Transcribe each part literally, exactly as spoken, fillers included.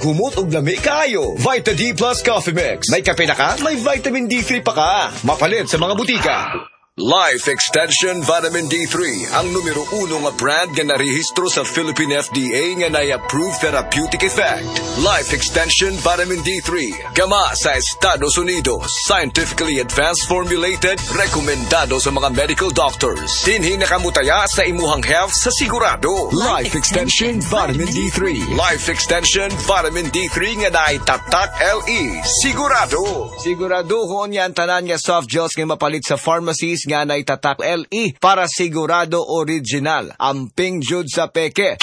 Humot og lami kayo. Vita D Plus Coffee Mix. May kape na ka? May vitamin D three pa ka. Mapalit sa mga butika. Life Extension Vitamin D three, ang numero uno nga brand nga narehistro sa Philippine F D A nga na-approve therapeutic effect. Life Extension Vitamin D three, gama sa Estados Unidos, scientifically advanced formulated, rekomendado sa mga medical doctors. Dinhi nakamutaya sa imuhang health sa sigurado. Life Extension Vitamin D three. Life Extension Vitamin D three nga naitatak L E, sigurado. Sigurado ko niya ang tanan nga soft gels nga mapalit sa pharmacies nga na itatak L E para sigurado original. Amping jud sa peke.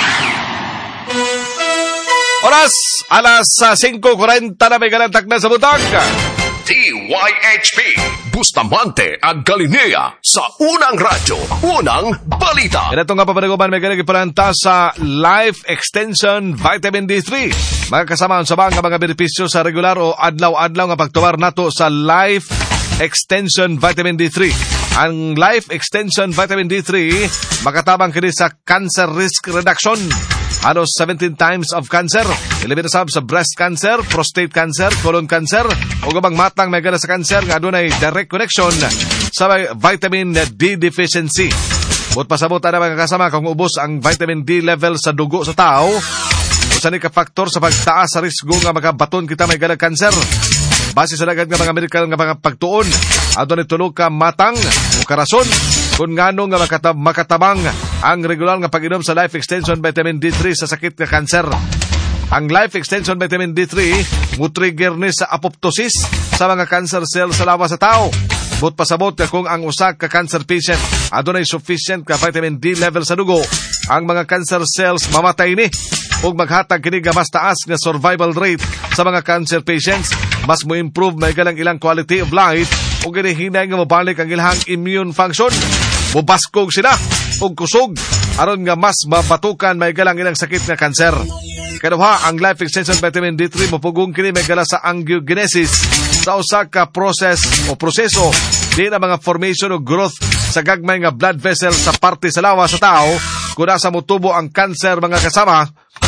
Oras, alas singko kuwarenta na may ganantak na sa butang. D Y H P Bustamante ang Galilea sa unang radyo, unang balita. Ito nga papanaguman may ganang ipalanta sa Life Extension Vitamin D three. Mga kasama sa mga mga benepisyo sa regular o adlaw-adlaw nga pagtuwar nato sa Life Extension Vitamin D three. Ang Life Extension Vitamin D three makatabang kini sa cancer risk reduction. Ano seventeen times of cancer. Ilibin na sa breast cancer, prostate cancer, colon cancer, o gabang matang may gana sa cancer nga adunay direct connection sa vitamin D deficiency. But pasabot na mga kasama kung ubos ang vitamin D level sa dugo sa tao, usa ni ka faktor sa pagtaas sa risgo nga magabaton kita may gana cancer. Base sa dagad nga mga medical nga mga pagtuon, adunay tulo ka matang o karason kung ngano nga makatab makatabang ang regular nga pag-inom sa Life Extension Vitamin D three sa sakit nga cancer. Ang Life Extension Vitamin D three mo-trigger ni sa apoptosis sa mga cancer cells sa lawas sa tao. But pasabot kung ang usa ka cancer patient adunay sufficient ka vitamin D level sa dugo, ang mga cancer cells mamatay ni ug maghatag kini nga mas taas nga survival rate sa mga cancer patients. Mas mo improve may galang ilang quality of life ug ginihinay nga mabalik ang ilang immune function. Mubaskog sila ug kusog aron nga mas mabatukan may galang ilang sakit nga cancer. Kaduha, ang Life Extension Vitamin D three mapugong kini may gala sa angiogenesis sa usa ka process o proseso di na mga formation o growth sa gagmay nga blood vessel sa parte sa lawas sa tao kung nasa motubo ang cancer mga kasama.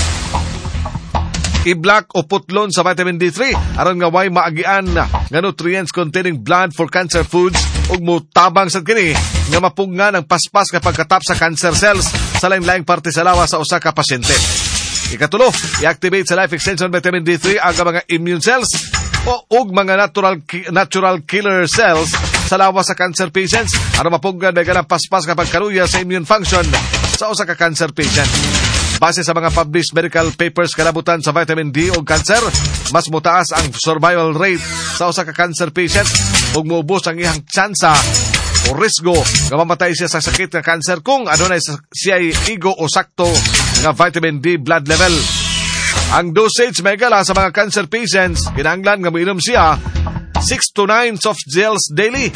I-block o putlon sa vitamin D three aron nga way maagian nga nutrients containing blood for cancer foods ug mutabang sad kini nga mapungan ang paspas kapag katap sa cancer cells sa lain-laing parte sa lawas sa usa ka pasyente. Ikatulo, i-activate sa Life Extension Vitamin D three ang mga immune cells o ug mga natural natural killer cells sa lawas sa cancer patients aron mapungan ang ganang paspas kapag karuya sa immune function sa usa ka cancer patient. Base sa mga published medical papers kalabutan sa vitamin D o cancer, mas mutaas ang survival rate sa usa ka cancer patient ug moubos ang iyang tsansa o risgo nga mamatay siya sa sakit nga cancer kung adunay siya igo o sakto nga vitamin D blood level. Ang dosage may gala sa mga cancer patients, kinahanglan nga moinom siya six to nine soft gels daily.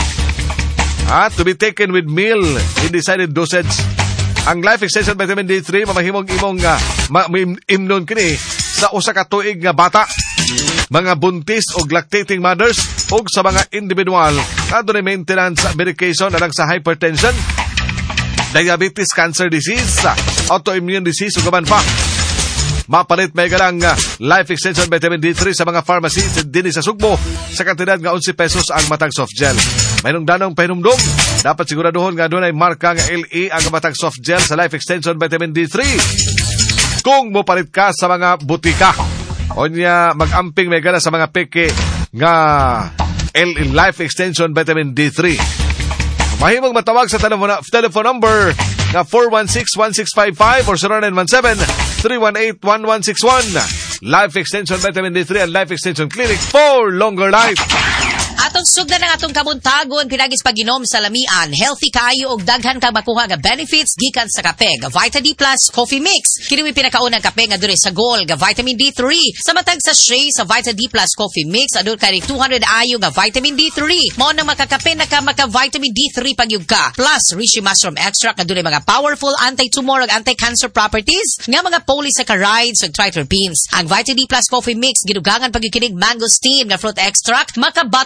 At to be taken with meal in decided dosage. Ang Life Extension Vitamin D three mamahimong imong nga ma- imnon kini sa usa ka tuig nga bata, mga buntis o lactating mothers ug sa mga individual na adunay maintenance medication alang sa hypertension, diabetes, cancer disease, autoimmune disease ug gaban pa. Mapalit may galang Life Extension Vitamin D three sa mga pharmacy din sa Sugbo sa kantidad nga eleven pesos ang matag soft gel. Mayroong danong pahinumdum, dapat siguraduhon nga doon ay marka nga L E ang matag soft gel sa Life Extension Vitamin D three. Kung mopalit ka sa mga butika o niya mag-amping may gana sa mga peke nga L E Life Extension Vitamin D three. Mahimong matawag sa telephone, telephone number na four one six, one six five five or zero nine one seven, three one eight, one one six one. Life Extension Vitamin D three and Life Extension Clinic for longer life. Atong sugdan ng atong kabuntagon pinagis paginom sa lamian, healthy kayo og daghan kang makuha nga benefits gikan sa kape, ga Vita D Plus Coffee Mix. Kini wi pinakaunang kape nga dure sa goal ga vitamin D three. Sa matag sa sachet sa Vita D Plus Coffee Mix adul kay two hundred ayo nga vitamin D three. Mao nang makakape na ka maka vitamin D three pagyud ka. Plus reishi mushroom extract nga dure mga powerful anti-tumor ug anti-cancer properties nga mga polysaccharides ug triterpenes. Ang Vita D Plus Coffee Mix gidugangan pagyud kining mangosteen nga fruit extract makabato kini sa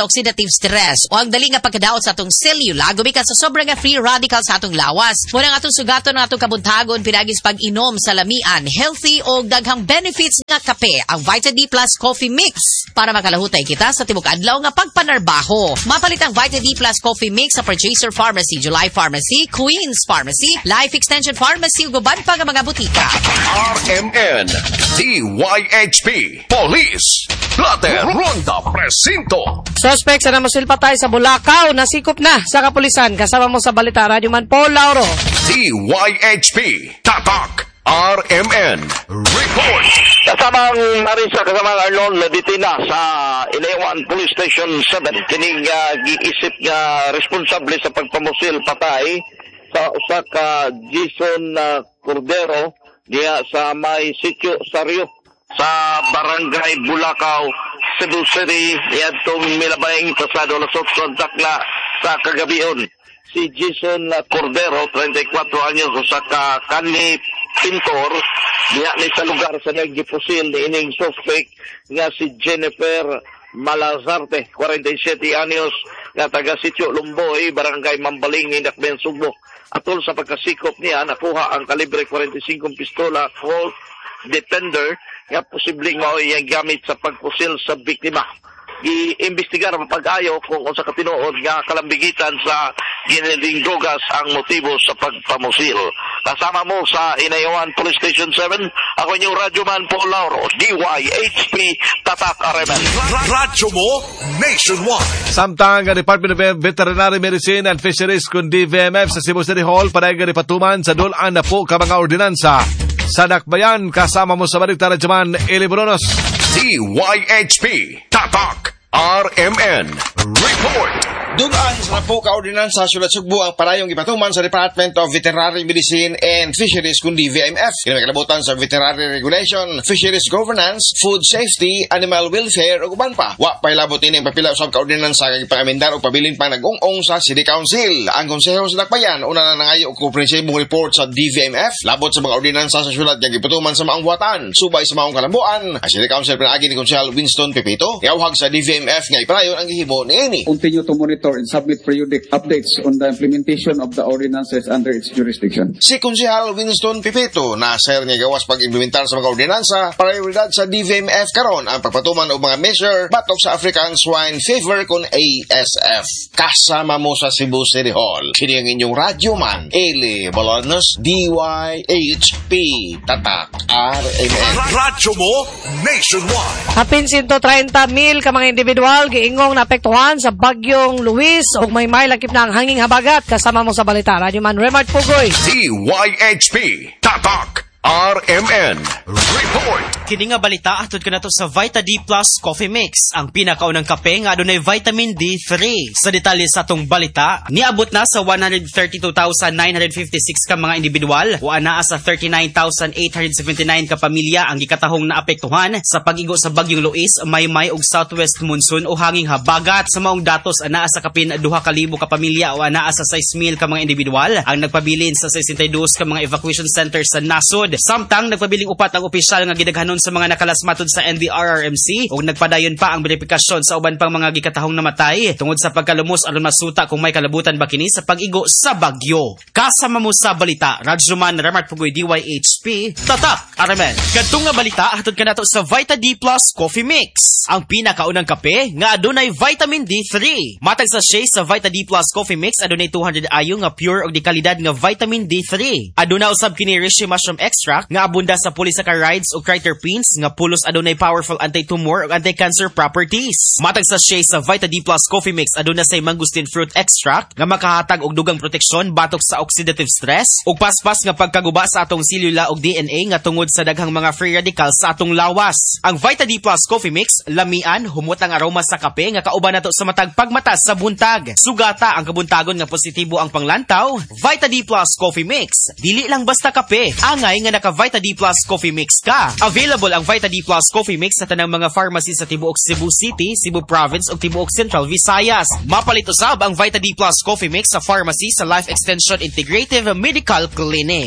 sa oxidative stress o ang dali nga pagkadaot sa atong selula gumikan sa sobrang nga free radical sa atong lawas. Muna nga atong sugaton ng atong kabuntagon pinagis pag-inom sa lamian, healthy o daghang benefits nga kape, ang Vita D Plus Coffee Mix para makalahutay kita sa tibok adlaw nga pagpanarbaho. Mapalit ang Vita D Plus Coffee Mix sa Purchaser Pharmacy, July Pharmacy, Queens Pharmacy, Life Extension Pharmacy ug uban pa nga mga butika. R M N, D Y H P, Police, Plater, Ronda, Presinto. Suspect sa namasilpatay sa Bulacau, nasikop na sa kapulisan. Kasama mo sa balita, Radio Man Paul Lauro. D Y H P, Tatak, R M N, Report. Kasamang Marisa, kasamang Arnold, naditina sa Ilewan Police Station seven. Kining uh, giisip nga responsable sa pagpamusil patay sa usa ka Jason uh, Cordero diya sa may sitio Sario sa Barangay Bulacau, Cebu City, niyadtong Milabayng pasado alas otso ang takla sa kagabion. Si Jason Cordero, thirty-four anyos, usa ka kanhi pintor, diya ni sa lugar sa naggipusil ni ining suspect nga si Jennifer Malazarte, forty-seven anyos, nga taga sitio Lumboy, Barangay Mambaling, Indakben, Subo. Atol sa pagkasikop niya, nakuha ang kalibre forty-five pistola Colt Defender nga posibleng mao iyang gamit sa pagpusil sa biktima. I-imbestigar mapag-ayo kung unsa katinuod nga kalambigitan sa giniling drogas ang motibo sa pagpamusil. Kasama mo sa Inayawan Police Station seven, ako inyong Radyoman Paul Lauro, D Y H P, Tatak R M N. Radyo mo, nationwide. Samtang ang Department of Veterinary Medicine and Fisheries kung D V M F sa Cebu City Hall para nga patuman sa dulaan na po ka mga ordinansa. Sa Dakbayan, kasama mo sa Balita Radyoman, Eli Brunos. D Y H P, Tatak, R M N, Report. Dugaan sa po ka-ordinansa Sulat Sugbo ang parayong ipatuman sa Department of Veterinary Medicine and Fisheries kung D V M F. Kinamikalabutan sa Veterinary Regulation, Fisheries Governance, Food Safety, Animal Welfare o uban pa. Wa pa'y labot ini ang papila usab ka-ordinansa kag ipangamendar o pabilin pa nag-ong-ong sa City Council. Ang Konseho sa Dakbayan, una na nangayo og komprehensibong report sa D V M F. Labot sa mga ordinansa sa sulat kag ipatuman sa maong buhatan. Subay sa maong kalambuan, ang City Council pinaagi ni Konsehal Winston Pepito. Iawhag sa D V M F nga iparayon ang gihibo ni ini. Continue to monitor and submit periodic updates on the implementation of the ordinances under its jurisdiction. Si Konsehal Winston Pipito na sir nga gawas pag-implementar sa mga ordinansa, prioridad sa D V M F karon ang pagpatuman og mga measure batok sa African Swine Fever kon A S F. Kasama mo sa Cebu City Hall. Kini ang inyong radyoman, Eli Bolanos, D Y H P, Tatak, R M N. Radyo mo, nationwide. Hapin one hundred thirty mil ka mga individual giingong naapektuhan sa bagyong Luis ug may may lakip na ang hanging habagat. Kasama mo sa balita, Radyoman Remart Pugoy. D Y H P, Tatak, R M N, Report. Kini nga balita atod kanato sa Vita D Plus Coffee Mix, ang pinakaunang kape nga adunay vitamin D three. Sa detalye sa atong balita, niabot na sa one hundred thirty-two thousand nine hundred fifty-six ka mga individual o anaa sa thirty-nine thousand eight hundred seventy-nine ka pamilya ang gikatahong naapektuhan sa pag-igo sa bagyong Luis, Maymay ug Southwest Monsoon o hanging habagat. Sa maong datos, anaa sa kapin duha ka libo ka pamilya o anaa sa six mil ka mga individual ang nagpabilin sa sixty-two ka mga evacuation centers sa nasod. Samtang nagpabiling upat ang opisyal nga gidaghanon sa mga nakalasmatod sa N D R R M C ug nagpadayon pa ang verifikasyon sa uban pang mga gikatahong namatay tungod sa pagkalumos aron masuta kung may kalabutan ba kini sa pag-igo sa bagyo. Kasama mo sa balita, Radyoman Remart Pugoy, D Y H P, Tatak, R M N. Kadtong nga balita hatod kanato sa Vita D Plus Coffee Mix, ang pinakaunang kape nga adunay vitamin D three. Matag sa sachet sa Vita D Plus Coffee Mix adunay two hundred ayo nga pure og di kalidad nga vitamin D three. Aduna usab kini reishi mushroom extract nga abunda sa polysaccharides o triterpenes nga pulos adunay powerful anti-tumor ug anti-cancer properties. Matag sa sachet sa Vita D Plus Coffee Mix aduna say mangosteen fruit extract nga makahatag og dugang proteksyon batok sa oxidative stress ug paspas nga pagkaguba sa atong selula ug D N A nga tungod sa daghang mga free radicals sa atong lawas. Ang Vita D Plus Coffee Mix lamian humot ang aroma sa kape nga kauban nato sa matag pagmata sa buntag. Sugata ang kabuntagon nga positibo ang panglantaw. Vita D Plus Coffee Mix dili lang basta kape, angay nga naka Vita D Plus Coffee Mix ka. Available ang Vita D Plus Coffee Mix sa tanang mga pharmacy sa tibuok Cebu City, Cebu Province ug tibuok Central Visayas. Mapalit usab ang Vita D Plus Coffee Mix sa pharmacy sa Life Extension Integrative Medical Clinic.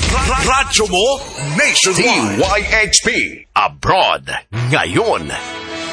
Radyo mo, nationwide. D Y H P, Abroad, ngayon.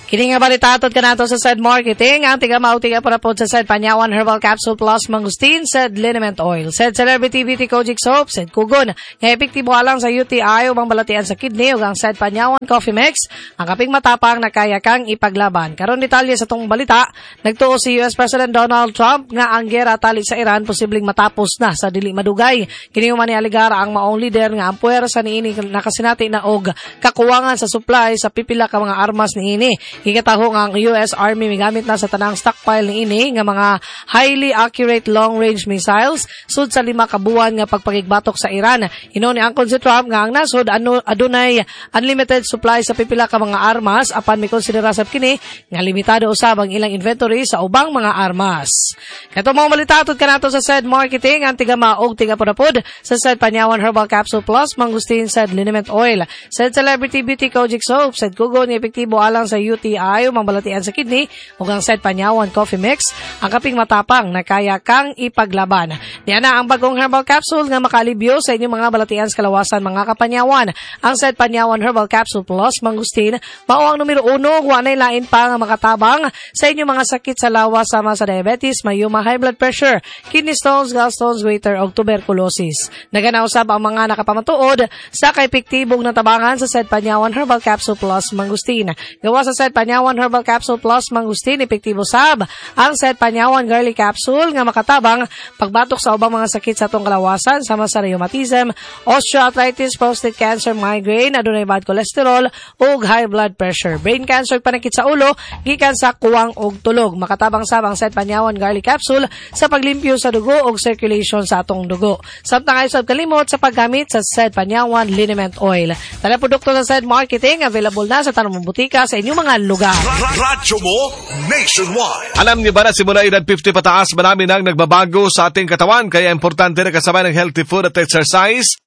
Kini nga balitatod ka nato sa said marketing, ang tiga mautiga para po sa said Panyawan Herbal Capsule Plus Mangustin, said Liniment Oil, said Celebrity Beauty Kojic Soap, said Kugon, nga epektibo alang sa U T I o bang balatian sa kidney, o ang said Panyawan Coffee Mix, ang kaping matapang na kaya kang ipaglaban. Karon detalye sa tong balita, nagtuo si U S President Donald Trump nga ang gera tali sa Iran posibleng matapos na sa dili madugay. Kini man ni aligara ang maong leader nga ang puwersa niini nakasinati na og kakuwangan sa supply sa pipila ka mga armas niini. Gikataho nga ang U S Army migamit na sa tanang stockpile niini nga mga highly accurate long-range missiles sud sa lima ka buwan nga pagpagigbatok sa Iran. Ino ni angkon si Trump nga ang nasod ano adunay unlimited supply sa pipila ka mga armas apan may konsidera sab kini nga limitado usab ang ilang inventory sa ubang mga armas. Kato mga balitatod kanato sa said marketing, ang tiga maog tiga pudapod sa said Panyawan Herbal Capsule Plus Mangustin, said Liniment Oil, said Celebrity Beauty Kojic Soap, said Kugon ni epektibo alang sa U T I o mambalatian sa kidney, ug ang said Panyawan Coffee Mix, ang kaping matapang na kaya kang ipaglaban. Diyan na ang bagong herbal capsule nga makalibyo sa inyong mga balatian sa kalawasan mga kapanyawan. Ang said Panyawan Herbal Capsule Plus Mangustin, mao ang numero uno, wanay lain pa nga makatabang sa inyong mga sakit sa lawas sama sa diabetes, mayuma, high blood pressure, kidney stones, gallstones, goiter o tuberculosis. Naganausab ang mga nakapamatuod sa kaepektibong natabangan sa said Panyawan Herbal Capsule Plus Mangustin. Gawa sa said Panyawan Herbal Capsule Plus Mangustin, epektibo sab ang said Panyawan Girly Capsule nga makatabang pagbatok sa ubang mga sakit sa atong kalawasan sama sa rheumatism, osteoarthritis, prostate cancer, migraine, adunay bad cholesterol ug high blood pressure, brain cancer, panakit sa ulo gikan sa kuwang ug tulog. Makatabang sab ang said Panyawan Girly Capsule sa paglimpyo sa dugo ug circulation sa atong dugo. Samtang ay sab kalimot sa paggamit sa said Panyawan Liniment Oil. Tala produkto sa said marketing available na sa tanong butika sa inyong mga lugar. Radyo mo nationwide. Alam niyo ba na simula edad fifty pataas, marami nang nagbabago sa ating katawan, kaya importante na kasabay ng healthy food at exercise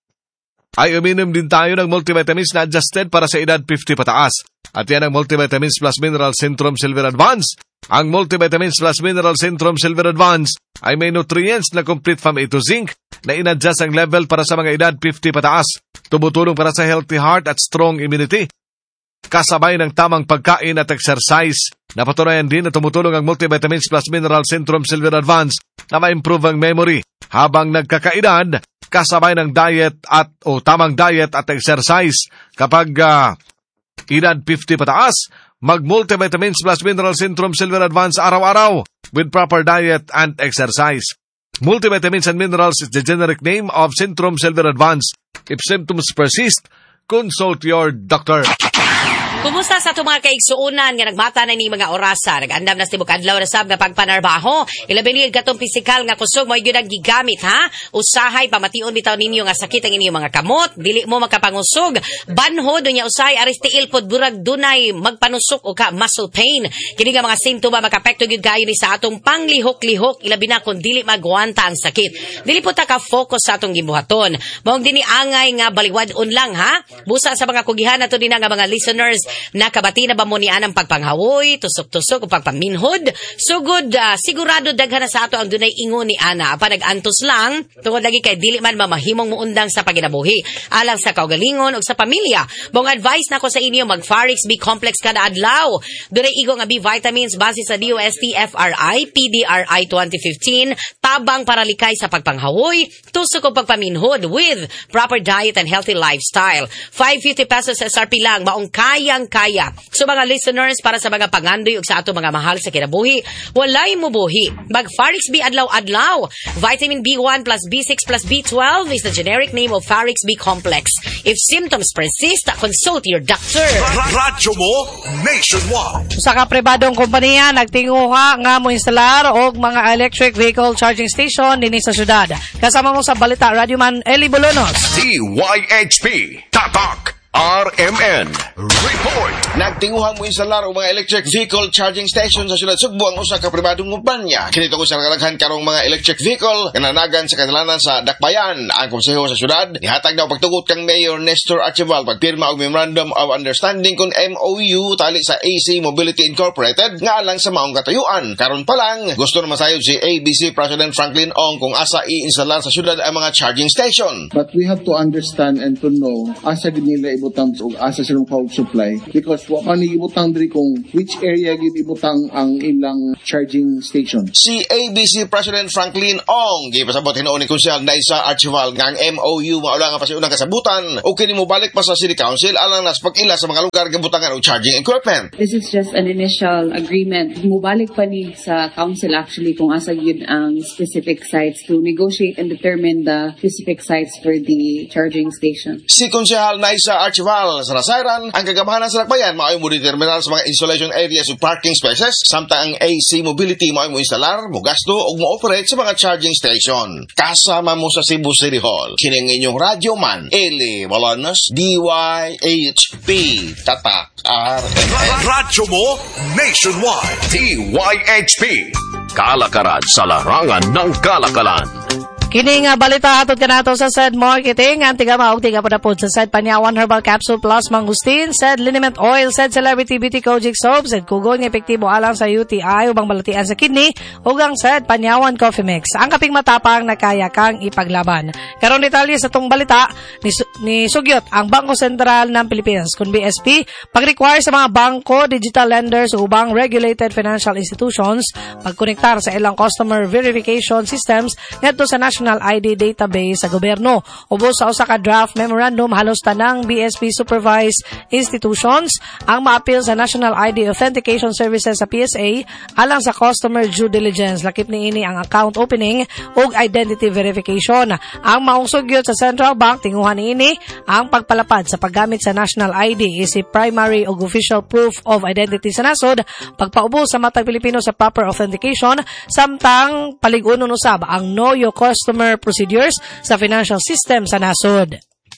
ay uminom din tayo ng multivitamins na adjusted para sa edad fifty pataas. At yan ang Multivitamins Plus Mineral Centrum Silver Advance. Ang Multivitamins Plus Mineral Centrum Silver Advance ay may nutrients na complete from A to zinc na in-adjust ang level para sa mga edad fifty pataas. Tumutulong para sa healthy heart at strong immunity, kasabay ng tamang pagkain at exercise. Napatunayan din na tumutulong ang Multivitamins Plus Mineral Centrum Silver Advance na ma-improve ang memory habang nagkakaedad, kasabay ng diet at o tamang diet at exercise. Kapag uh, edad fifty pataas, mag-Multivitamins Plus Mineral Centrum Silver Advance araw-araw with proper diet and exercise. Multivitamins and Minerals is the generic name of Centrum Silver Advance. If symptoms persist, consult your doctor. Kumusta sa itong mga kaigsuunan nga nagmata na ni mga orasa, nag-andam na si Bukadlaw na sab nga pagpanarbaho, ilabilid katong pisikal nga kusog mo yun ang gigamit, ha? Usahay, pamation bitaw ninyo nga sakit ang inyong mga kamot, dili mo makapangusog, banho, dunya usahay, aristiil pod burag dunay, magpanusok o ka muscle pain. Kini nga mga sintoba makapekto gyud kayo ni sa atong panglihok-lihok, ilabi na kung dili magwanta ang sakit. Dili po ta ka-focus sa atong gibuhaton. Maong dini angay nga baliwad-on lang, ha? Busa sa mga kugihan nato din nga mga listeners, nakabati na ba mo niyan ang pagpanghawoy, tusok-tusok o pagpaminhod? Sugod, uh, sigurado daghan na sa ato ang dunay ingon ni Ana. Pa nag-antos lang, tungod lagi kay dili man mamahimong muundang sa paginabuhi, alang sa kaugalingon o sa pamilya. Bong advice na ko sa inyo, mag-Farix B Complex kada adlaw. Dunay igo nga B vitamins base sa D O S T F R I, P D R I twenty fifteen, tabang para likay sa pagpanghawoy, tusok o pagpaminhod with proper diet and healthy lifestyle. five fifty pesos S R P lang, maong kayang kaya. So mga listeners, para sa mga pangandoy ug sa ato mga mahal sa kinabuhi, walay mo buhi. Mag Farix B adlaw-adlaw. Vitamin B one plus B six plus B twelve is the generic name of Farix B Complex. If symptoms persist, consult your doctor. Radyo mo nationwide. Sa ka pribadong kompanya nagtinguha nga mo instalar og mga electric vehicle charging station dinhi sa syudad. Kasama mo sa balita Radyo Man Eli Bolonos. D Y H P Tatak R M N Report. Nagtinguhang mo instalar o mga electric vehicle charging station sa syudad Sugbo ang usa ka pribadong kumpanya. Kinito ko sa kalaghan karong mga electric vehicle nga nanagan sa kadalanan sa Dakbayan. Ang konseho sa syudad ihatag daw pagtugot kang Mayor Nestor Archival pagpirma og Memorandum of Understanding kun M O U tali sa A C Mobility Incorporated nga alang sa maong katayuan. Karon pa lang gusto na masayod si A B C President Franklin Ong kung asa i-instalar sa syudad ang mga charging station. But we have to understand and to know asa gid nila ibutang og asa silang power supply because plus wa pa ni ibutang diri kung which area gid ibutang ang ilang charging station. Si A B C President Franklin Ong gipasabot hinuon ni Konsyal Naisa Archival nga ang M O U maula nga pa sa unang kasabutan o kini mo balik pa sa City Council alang nas pag-ila sa mga lugar gabutangan og charging equipment. This is just an initial agreement. Mubalik pa ni sa council actually kung asa yun ang specific sites to negotiate and determine the specific sites for the charging station. Si Konsyal Naisa Archival sa nasayran ang kagamahanan sa Dakbayan maayo mo determinar sa mga installation areas ug parking spaces samtang ang A C mobility maayo mo instalar, mo gasto ug mo operate sa mga charging station. Kasama mo sa Cebu City Hall kining inyong radyo man Eli Balanos D Y H P Tatak R M N. Radyo mo nationwide. D Y H P. Kalakaran sa larangan ng kalakalan. Kini nga balita hatod kanato sa said marketing ang tiga maog tiga padapod sa said Panyawan Herbal Capsule Plus Mangustin, said Liniment Oil, said Celebrity Beauty Kojic Soap, said Kugon nga epektibo alang sa U T I ubang balatian sa kidney ug ang said Panyawan Coffee Mix. Ang kaping matapang na kaya kang ipaglaban. Karon detalye sa tong balita ni, ni sugyot ang Bangko Sentral ng Pilipinas kun B S P pag-require sa mga bangko, digital lenders ug ubang regulated financial institutions pagkonektar sa ilang customer verification systems ngadto sa National I D database sa gobyerno. Ubos sa usa ka draft memorandum halos tanang B S P supervised institutions ang maapil sa National I D Authentication Services sa P S A alang sa customer due diligence. Lakip niini ang account opening ug identity verification. Ang maong sugyot sa Central Bank tinguhan niini ang pagpalapad sa paggamit sa National I D isip primary ug official proof of identity sa nasod, pagpaubos sa matag Pilipino sa proper authentication samtang palig-unon usab ang know your customer procedures sa financial system sa nasod.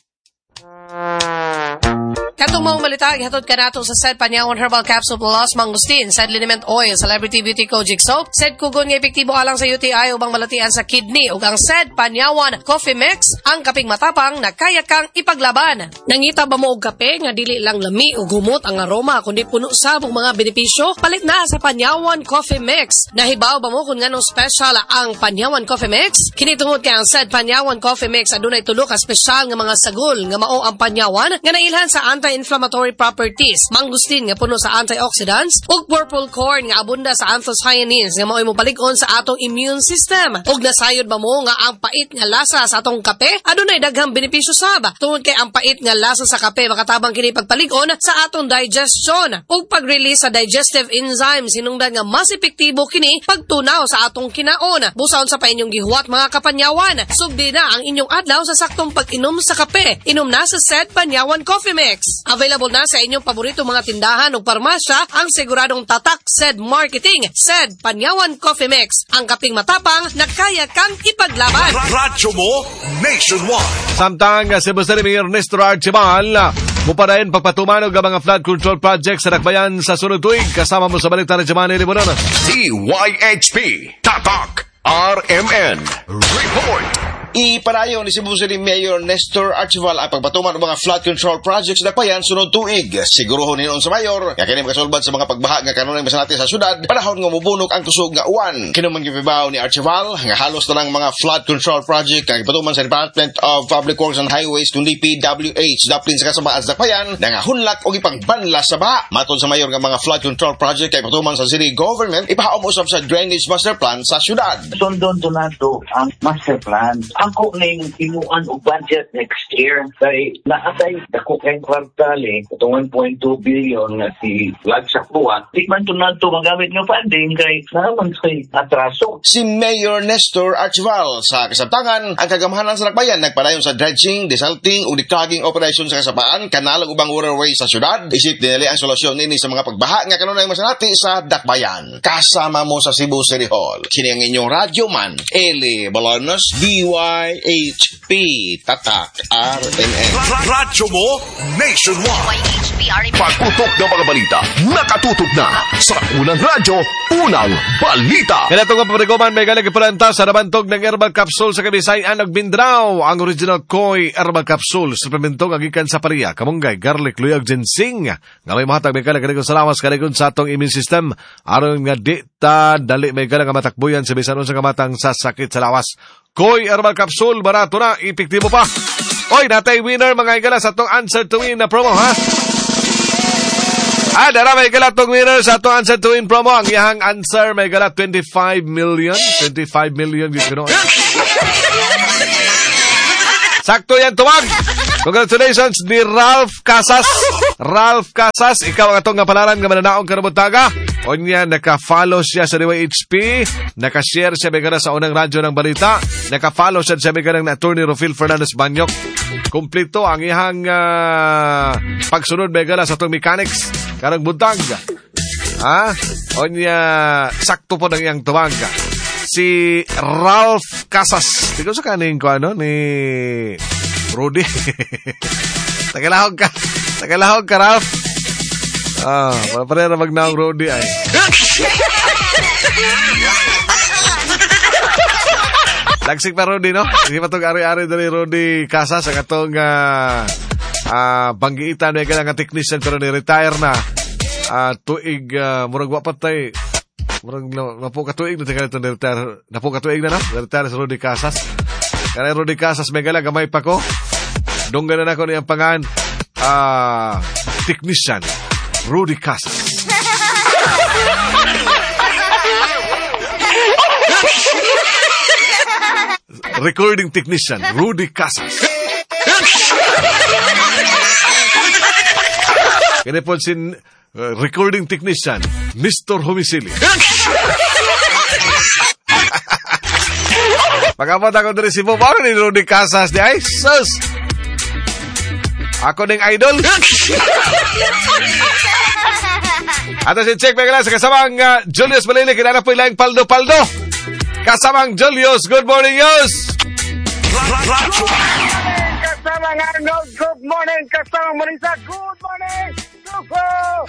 Katong mga malita, ihatod ka nato sa said Panyawan Herbal Capsule Plus Mangustin, said Liniment Oil, Celebrity Beauty Kojic Soap, said Kugon nga epektibo alang sa U T I ubang malatian sa kidney ug ang said Panyawan Coffee Mix, ang kaping matapang na kaya kang ipaglaban. Nangita ba mo og kape nga dili lang lami ug humot ang aroma kundi puno sa mga benepisyo? Palit na sa Panyawan Coffee Mix. Nahibaw ba mo kung nganong special ang Panyawan Coffee Mix? Kini tungod kay ang said Panyawan Coffee Mix adunay tulo ka special nga mga sagol nga mao ang Panyawan nga nailhan sa anti-inflammatory properties, mangustin nga puno sa antioxidants, ug purple corn nga abunda sa anthocyanins nga mao'y mopalig-on sa atong immune system. Ug nasayod ba mo nga ang pait nga lasa sa atong kape adunay daghang benepisyo sab. Tungod kay ang pait nga lasa sa kape makatabang kini pagpalig-on sa atong digestion ug pag-release sa digestive enzymes hinungdan nga mas epektibo kini pagtunaw sa atong kinaon. Busaon sa pa inyong gihuwat mga kapanyawan, sugdi na ang inyong adlaw sa saktong pag-inom sa kape. Inom na sa said Panyawan Coffee Mix. Available na sa inyong paborito mga tindahan o parmasya ang siguradong tatak said marketing, said Panyawan Coffee Mix. Ang kaping matapang na kaya kang ipaglaban. Radyo mo nationwide. Samtang Cebu City Mayor Nestor Archival mupadayon pagpatumanog ang mga flood control projects sa Dakbayan sa sunod tuig. Kasama mo sa balita ng Jamani Libonon. D Y H P Tatak R M N Report. Ipadayon ni Cebu City Mayor Nestor Archival ang pagpatuman ng mga flood control projects sa Dakbayan sunod tuig. Siguruhon ninon sa mayor nga kini makasulbad sa mga pagbaha nga kanunay masanati sa syudad panahon nga mubunok ang kusog nga uwan. Kinuman gipibaw ni Archival nga halos na lang mga flood control project nga ipatuman sa Department of Public Works and Highways kundi D P W H daplin sa kasamaan sa Dakbayan nga hunlak og ipangbanlas sa baha. Matod sa mayor nga mga flood control project kay ipatuman sa city government ipahaom usab sa drainage master plan sa syudad. Sundon to nato ang master plan. Ako ning inuan og budget next year kay naatay dako kay kwartale one point two billion nga si flood sa kuha. Di man to nato magamit nga funding kay naman say atraso. Si Mayor Nestor Archival sa kasabtangan ang kagamahanan sa Dakbayan nagpadayon sa dredging, desalting ug declogging operation sa kasabaan kanal ug ubang waterway sa syudad. Isip dinali ang solusyon nini sa mga pagbaha nga kanunay masanati sa Dakbayan. Kasama mo sa Cebu City Hall. Kini ang inyong radyo man Eli Balanos D Y H P Tatak R M N. Radyo mo nationwide. Pagputok ng mga balita, nakatutok na sa unang radyo, unang balita. Kaya itong paparikoman may galing ipalanta sa nabantog ng herbal capsule sa Kabisayan ug Mindanao. Ang original Koi herbal capsule sa pamintong agikan sa pariya, kamunggay, garlic, luyag, ginseng nga may mahatag may galing kalikon sa lawas kalikon sa atong immune system aron nga di ta dali may galing nga matakbuyan sa bisan unsa kamatang sa sakit sa lawas. Koi herbal capsule, barato na, epektibo pa. Oy, natay winner mga igala sa itong answer to win na promo, ha? Ah, dara may gala tong winner sa atong answer to in promo. Ang iyang answer may gala twenty-five million. twenty-five million gid kuno. Sakto yan tuwag. Congratulations ni Ralph Casas. Ralph Casas, ikaw ang atong nga palaran nga mananaong karabutaga. Onya, naka-follow siya sa D Y H P. Naka-share siya bigara sa unang radyo ng balita. Naka-follow siya sa bigara ng Attorney Rufil Fernandez Banyok. Kumplito ang ihang uh, pagsunod bigara sa itong mechanics. Karang butag. Ha? Onya, sakto po ng iyang tuwag. Si Ralph Casas. Tignan sa kaning ko ano ni Rudy. Tagalahog ka. Tagalahog ka, Ralph. Ah, pare na magnaong Rudy ay. Lagsik pa Rudy, no? Hindi pa itong ari-ari dali Rudy Casas ang atong uh, uh, banggiitan may ganang technician pero ni-retire na. Uh, tuig, uh, murag wapatay. Murag napo katuig na tingnan itong retire. Napo katuig na na. Retire sa Rudy Casas. Kaya Rudy Casas may gala gamay pa ko. Dunggan na ako niyang pangan. Ah, uh, technician Rudy Casas. Recording technician Rudy Casas. Kaya po sin uh, recording technician Mister Homicili. Pagkapot ako din si Bob, ano ni Rudy Casas di ay? Sus! Ako ding idol. Ato si Check Megala sa kasamang uh, Julius Malili, kinana po ilang Paldo Paldo. Kasamang Julius, good morning, Yus! Kasamang Arnold, good morning! Kasamang Marisa, good morning! Suko!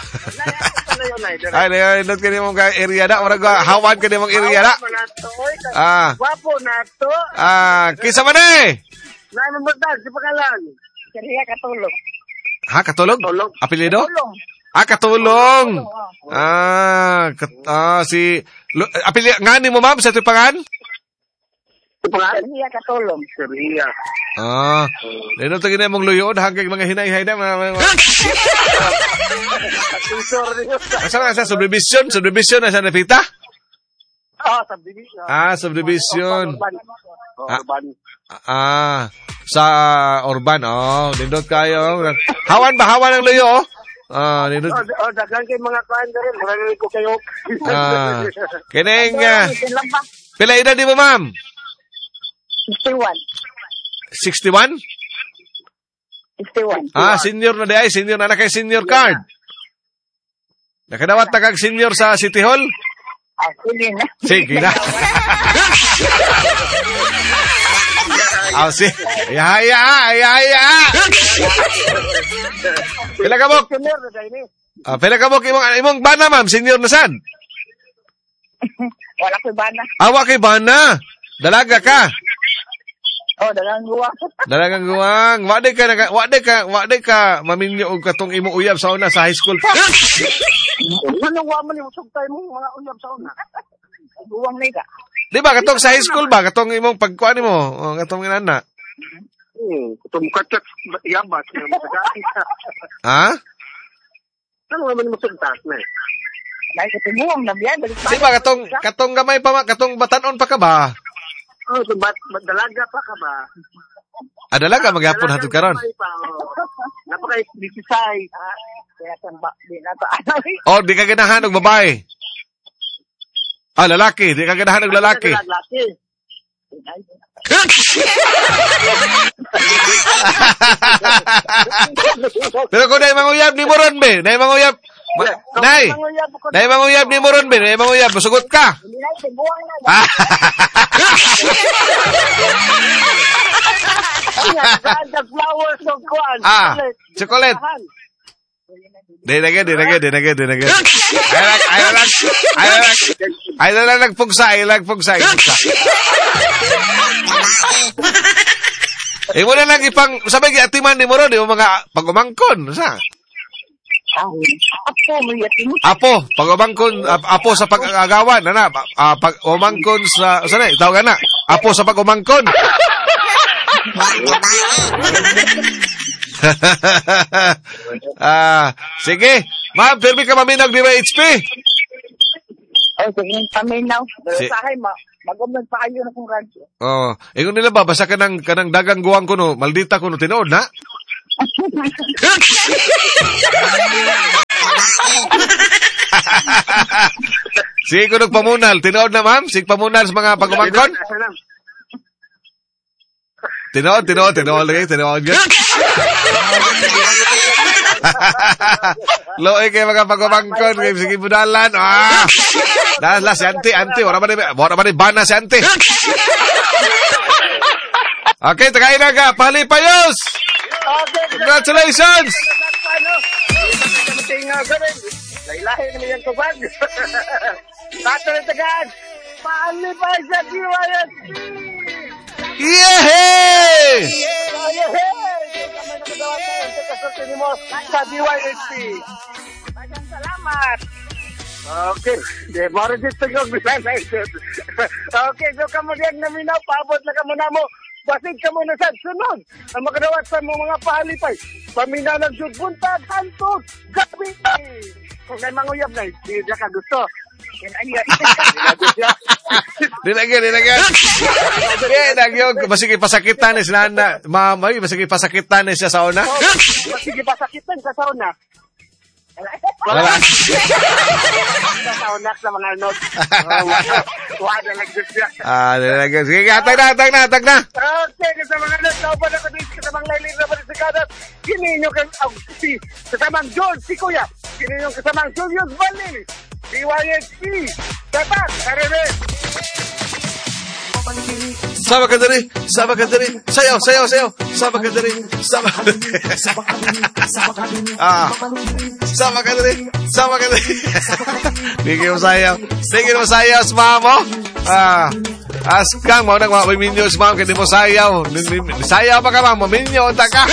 Ay, nayonod ka nimong area na. Marag hawan ka nimong area na. Ah. Wapo na to. Ah, kisa man eh. Namamagdag, si Pakalang. Kaya katulong. Ha, katulong? Katulong. Apelido? Katulong. Ah, katulong. Ah, kat, ah si... Lo, apeli, nga ni mo, ma'am, sa ito pangan? Seria katulong. Seria. Ah, dito ito ginay mong luyood hanggang mga hinay-hinay na. Asa na sa subdivision? Subdivision na siya napita? Ah, subdivision. Ah, subdivision. Urban. Urban. Ah, sa urban. Oh, nindot kayo. Hawan ba? Hawan ang luyo? Ah, nindot. Oh, oh dagan kay mga kuan rin. Marami ko kayo. Ah, kineng. Uh, pila edad di mo, ma'am? sixty-one. sixty-one? sixty-one. Ah, senior na di ay. Senior na na kay senior card. Nakadawat na kag senior sa City Hall? Ah, sige na. Sige na. Ah, si. Ya, ya, ya, ya. Pila ka mo? Ah, pila ka mo imong imong bana, ma'am? Senior na san? Wala ko'y bana. Ah, wa kay bana. Dalaga ka. Oh, dalang guwang. Dalagang guwang. Wa day ka wa day ka wa day ka maminyo og katong imong uyab sa una sa high school pa. Ano wa man yung sugtay mo mga uyab sa una. Guwang ni ka. Di ba katong sa high school ba katong imong pagkuan mo, oh, katong inana. Hmm, katong katat yabat nga magaay. Ha? Ano man mo sugtas na? Dai katong guwang na biya balik. Di ba katong katong gamay pa katong batanon pa ka ba? Oh, so bat dalaga pa ka ba? Ah, dalaga magyapon hatod karon. Napakay bisisay. Ah, kaya tamba di na to. Oh, di ka ganahan og babae. Ah, lalaki. Di ka ganahan og lalaki. Lalaki. Pero kung naay manguyab ni Moron be, naay manguyab. Ma- nay. Naay manguyab ni Moron be, naay manguyab, musugot ka. Ah. Ah, chocolate. Di na gid, di na gid, di na gid, di na gid. Ay lang, ay lang, ay lang. Ay lang nagpugsa, ay lang pugsa, pugsa. Eh mo na lang ipang sabi gi atiman ni Moron, di mo mga pagumangkon, sa? Apo, may yatim. Apo, pagumangkon, apo sa pag-agawan, ana, uh, pag-umangkon sa, sana, tawag na, apo sa pag-umangkon. Ah, sige. Ma'am, permi ka maminaw di ba H P? Oh, sige, paminaw. Si- Sahay, ma. Mag-umnan pa kayo na kung radyo. Oh, ingon nila ba basta kanang kanang dagang guwang ko no, maldita ko no tinuod na. Sige ko nagpamunal, tinuod na ma'am, sige pamunal sa mga pagumangkon. Tinood, tinood, tinood lagi, tinood gan. Loe kay mga pagumangkon, kay sige budalan. Ah. Dahil si Auntie, Auntie, wala ba ni wala ba ni bana si Auntie. Okay, tagay na ka, palipayos. Congratulations. Lailahin naman yung tubag. Tato na tagaan. Palipay sa D Y S P. Yehey! Sa D Y S P. Magang salamat. Okay. De, maro dito yung bilang na ito. Okay, so kamulian na minaw, paabot na kamo na mo. Basid ka muna sa sunod. Ang makadawat sa mga pahalipay. Paminaw ng judbuntag, hantos, gabi. Kung may manguyab na, hindi ka gusto. Dinagyan, dinagyan. Dinagyan. Masigi pasakitan ni sila na, mamay, masigi pasakitan ni siya sa una. Masigi pasakitan sa sauna. Wala. Sa una sa mga not. Wala na nagdusya. Ah, dinagyan. Sige, atag na, atag na, atag na. Okay, sa mga not, taupan ako dito, kasamang lailin na parisikadat. Kininyo kang, si, kasamang George, si Kuya. Kininyo kasamang Julius Valil. D Y S P. Dapat, karere. Sama ka dali, sama ka dali. Sayaw, sayaw, sayaw. Sama ka dali, sama ka dali. Ah, sama ka dali, sama ka dali. Sige mo sayaw. Sige mo sayaw, sumama mo. Ah, askang, mau nang mga maminyo, sumama ka, di mo sayaw. Sayaw pa ka, mga maminyo, unta ka.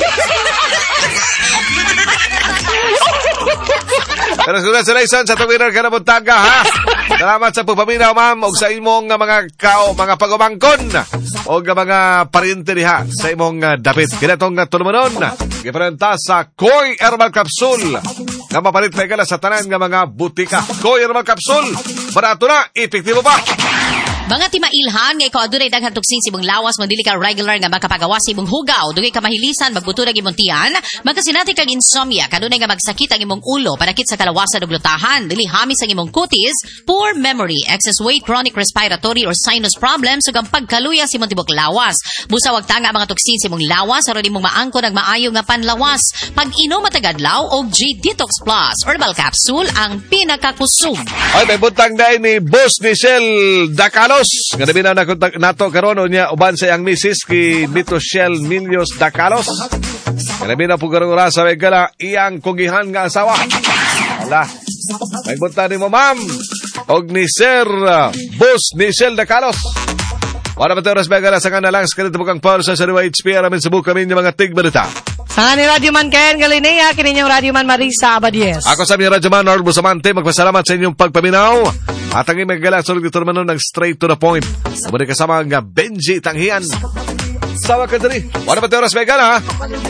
Pero congratulations sa tuwinner ka na buntaga, ha? Salamat sa pagpaminaw, ma'am, o sa imong uh, mga kao, mga pagumangkon, o uh, mga pariente diha sa imong uh, dapit. Kinatong uh, tulumanon, iparenta sa Koy Herbal Capsule, nga mapalit na ikala sa tanan nga mga butika. Koy Herbal Capsule, barato na, epektibo pa. Mga timailhan, nga ikaw adunay daghang tuksin sa imong lawas, mandili ka regular nga makapagawa sa imong hugaw, dugay ka mahilisan, magbuto ng imong tiyan, magkasinati kag insomnia, kadunay nga magsakit ang imong ulo, panakit sa kalawasan ug lutahan, dili hamis ang imong kutis, poor memory, excess weight, chronic respiratory or sinus problems, ug ang pagkaluya sa imong tibok lawas. Busa wag tanga ang mga tuksin sa imong lawas, aron imong maangkon ang maayo nga panlawas. Pag-inom matagadlaw og G Detox Plus Herbal Capsule ang pinakakusog. Ay, may buntang dahil ni Boss Michelle Dacalo. Nga nabinaw na nato karon niya uban sa iyang misis ki Mitoshel Minyos Dacalos. Nga nabinaw po karon oras sa megala iyang kugihan nga asawa. Wala. May bunta ni mo, ma'am. Og ni Sir uh, Boss Michelle Dacalos. Wala ba tayo oras megala sa kanalang skalito bukang power sa Sariwa H P aramin sa buka minyo mga tigbalita. Sa ni Radio Man Ken Galinea, kininyong Radio Man Marisa Abadies. Ako sa mga Radio Man Nord Bustamante, magpasalamat sa inyong pagpaminaw. At ang imig gala, sulit ito naman ng straight to the point. Sabali kasama ang Benji Tanghian. Sama ka dali. Wala ba tayo oras may gala, ha?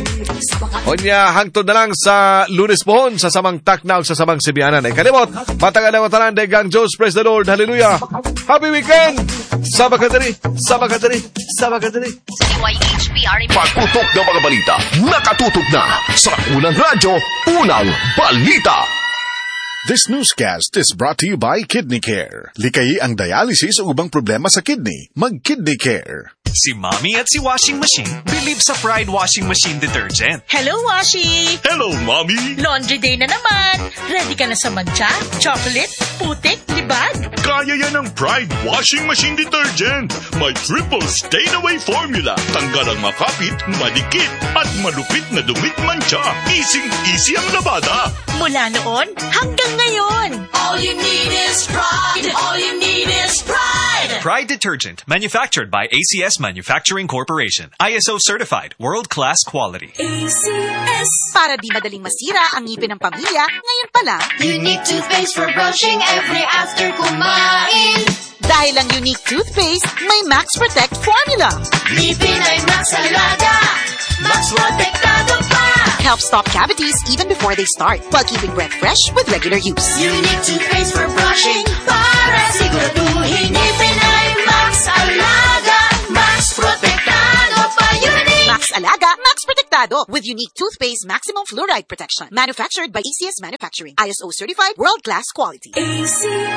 Onya, hangtod na lang sa Lunes pohon sa samang takna o sa samang sibianan. Ay kalimot, matagal na matalan, Degang Diyos, praise the Lord, hallelujah. Happy weekend! Sama ka dali, sama ka dali, sama ka dali. Y H P R M. Pagputok ng mga balita, nakatutok na sa Unang Radyo, Unang Balita. This newscast is brought to you by Kidney Care. Likayi ang dialysis o ubang problema sa kidney. Mag-Kidney Care. Si Mommy at si Washing Machine believe sa Pride Washing Machine Detergent. Hello, Washi! Hello, Mommy! Laundry day na naman! Ready ka na sa mancha, chocolate, putik, libag? Kaya yan ang Pride Washing Machine Detergent. May triple stain-away formula. Tanggal ang makapit, madikit, at malupit na dumit mancha. Easy-easy ang labada. Mula noon hanggang ngayon. All you need is pride. All you need is pride. Pride Detergent, manufactured by A C S Manufacturing Corporation. I S O certified, world-class quality. A C S. Para di madaling masira ang ngipin ng pamilya, ngayon pa lang. Unique toothpaste for brushing every after kumain. Dahil ang unique toothpaste, may Max Protect formula. Ngipin ay Max Alaga. Max Protektado pa. helps stop cavities even before they start, while keeping breath fresh with regular use. Unique toothpaste for brushing para siguraduhin ngipin ay Max Alaga, Max Protektado pa Unique. Max Alaga, Max Protektado with unique toothpaste maximum fluoride protection. Manufactured by A C S Manufacturing. I S O certified, world-class quality. A C